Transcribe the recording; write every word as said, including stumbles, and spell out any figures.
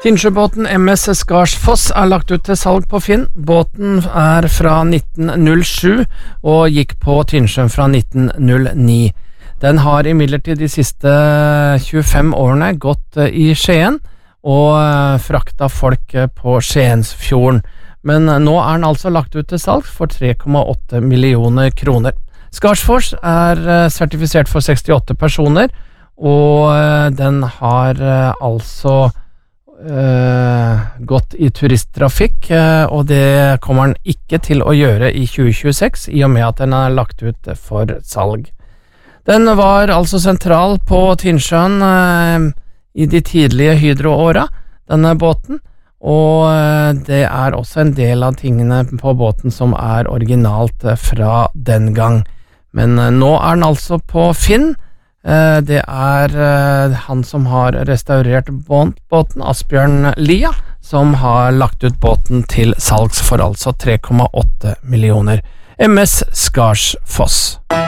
Tinnsjøbåten M S Skarsfoss er lagt ut til salg på Finn. Båten er fra nitten null sju og gikk på Tinnsjøen fra nitten null ni. Den har imidlertid de siste tjuefem årene gått i Skien og frakta folk på Skiensfjorden. Men nå er den altså lagt ut til salg for tre komma åtte millioner kroner. Skarsfoss er sertifisert for sekstiåtte personer, og den har altså Uh, gått i turisttrafikk, uh, og det kommer den ikke til å gjøre i tjue tjueseks, i og med at den er lagt ut for salg. Den var altså sentral på Tinnsjøen uh, i de tidlige Hydro-åra, denne båten, og uh, det er også en del av tingene på båten som er originalt uh, fra den gang. Men uh, nå er den altså på Finn. Det er han som har restaurert båten, Asbjørn Lia, som har lagt ut båten til salgs for altså tre komma åtte millioner. M S Skarsfoss.